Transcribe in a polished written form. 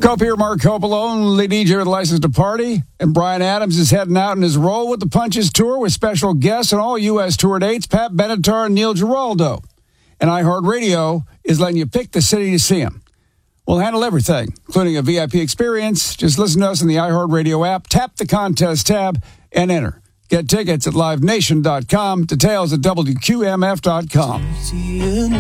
Cope here, Mark Coppola, lead DJ with a license to party. And Brian Adams is heading out in his Roll with the Punches tour with special guests on all U.S. tour dates, Pat Benatar and Neil Giraldo. And iHeartRadio is letting you pick the city to see him. We'll handle everything, including a VIP experience. Just listen to us in the iHeartRadio app, tap the contest tab, and enter. Get tickets at livenation.com. Details at WQMF.com.